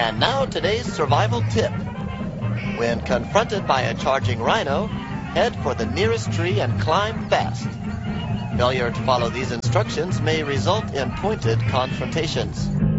And now today's survival tip. When confronted by a charging rhino, head for the nearest tree and climb fast. Failure to follow these instructions may result in pointed confrontations.